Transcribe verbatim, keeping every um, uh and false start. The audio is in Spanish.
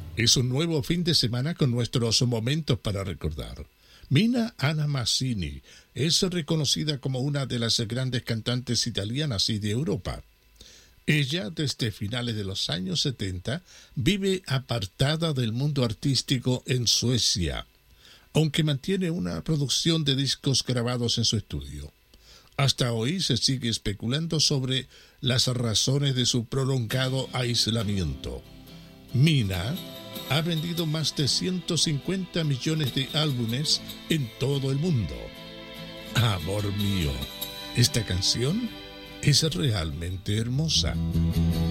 Es un nuevo fin de semana con nuestros momentos para recordar. Mina Anna Mazzini es reconocida como una de las grandes cantantes italianas y de Europa. Ella, desde finales de los años setenta, vive apartada del mundo artístico en Suecia, aunque mantiene una producción de discos grabados en su estudio. Hasta hoy se sigue especulando sobre las razones de su prolongado aislamiento. Mina ha vendido más de ciento cincuenta millones de álbumes en todo el mundo. Amor mío, esta canción es realmente hermosa.